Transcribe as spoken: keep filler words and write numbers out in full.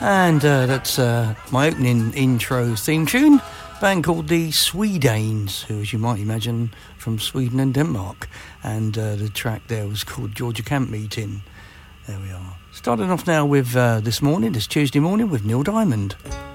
And uh, that's uh, my opening intro theme tune, a band called the Swedanes, who, as you might imagine, from Sweden and Denmark. And uh, the track there was called Georgia Camp Meeting. There we are. Starting off now with uh, this morning, this Tuesday morning, with Neil Diamond.